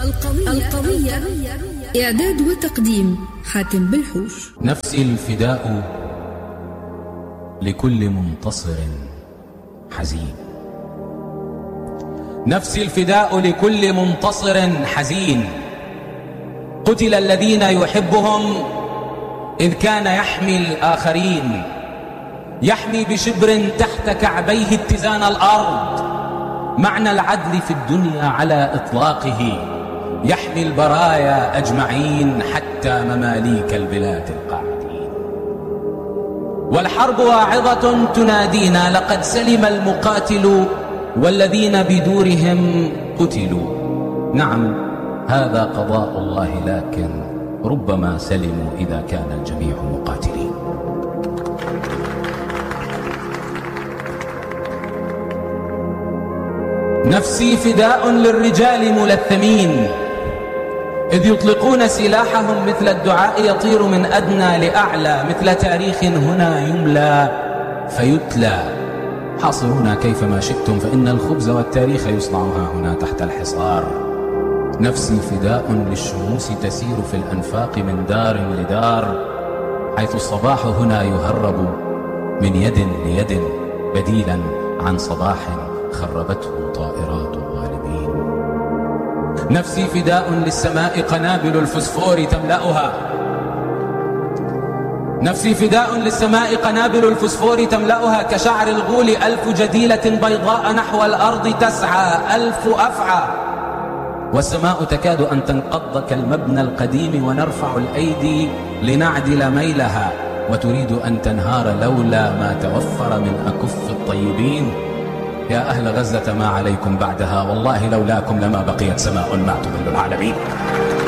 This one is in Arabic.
القوية. إعداد وتقديم حاتم بالحوش. نفسي الفداء لكل منتصر حزين. نفسي الفداء لكل منتصر حزين. قتل الذين يحبهم إذ كان يحمي الآخرين، يحمي بشبر تحت كعبيه اتزان الأرض، معنى العدل في الدنيا على إطلاقه، يحمي البرايا أجمعين حتى مماليك البلاد القاعدين. والحرب واعظة تنادينا، لقد سلم المقاتل والذين بدورهم قتلوا. نعم، هذا قضاء الله، لكن ربما سلموا إذا كان الجميع مقاتلين. نفسي فداء للرجال ملثمين، إذ يطلقون سلاحهم مثل الدعاء يطير من أدنى لأعلى، مثل تاريخ هنا يملى فيتلى. حاصرونا كيفما شئتم فإن الخبز والتاريخ يصنعها هنا تحت الحصار. نفسي فداء للشموس تسير في الأنفاق من دار لدار، حيث الصباح هنا يهرب من يد ليد بديلا عن صباح خربته طائرات الغالبين. نفسي فداء للسماء قنابل الفسفور تملأها. نفسي فداء للسماء قنابل الفسفور تملأها، كشعر الغول 1000 جديلة بيضاء نحو الأرض تسعى 1000 أفعى. والسماء تكاد أن تنقض كالمبنى القديم، ونرفع الأيدي لنعدل ميلها، وتريد أن تنهار لولا ما توفر من أكف الطيبين. يا أهل غزة ما عليكم بعدها، والله لولاكم لما بقيت سماء ما تضل العالمين.